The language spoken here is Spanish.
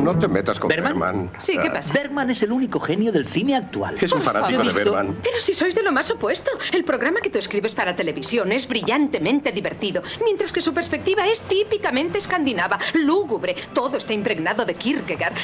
No te metas con Bergman. Sí, ¿qué pasa? Bergman es el único genio del cine actual. Es un fanático de Bergman. Pero si sois de lo más opuesto. El programa que tú escribes para televisión es brillantemente divertido, mientras que su perspectiva es típicamente escandinava, lúgubre. Todo está impregnado de Kierkegaard.